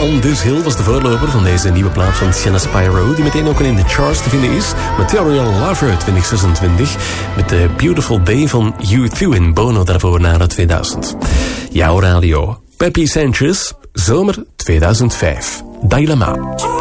on This Hill was de voorloper van deze nieuwe plaat van Sienna Spyro, die meteen ook al in de charts te vinden is. Material Lover 2026, met de Beautiful Day van U2 en Bono daarvoor na 2000. Jouw radio, Peppy Sanchez, zomer 2005. Dailama.